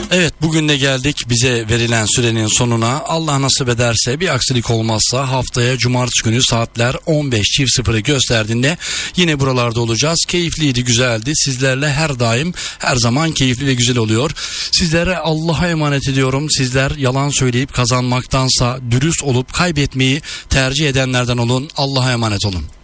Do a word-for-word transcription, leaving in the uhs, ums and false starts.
Evet, bugün de geldik bize verilen sürenin sonuna. Allah nasip ederse, bir aksilik olmazsa haftaya cumartesi günü saatler on beş sıfırı gösterdiğinde yine buralarda olacağız. Keyifliydi, güzeldi. Sizlerle her daim, her zaman keyifli ve güzel oluyor. Sizlere Allah'a emanet ediyorum. Sizler yalan söyleyip kazanmaktansa dürüst olup kaybetmeyi tercih edenlerden olun. Allah'a emanet olun.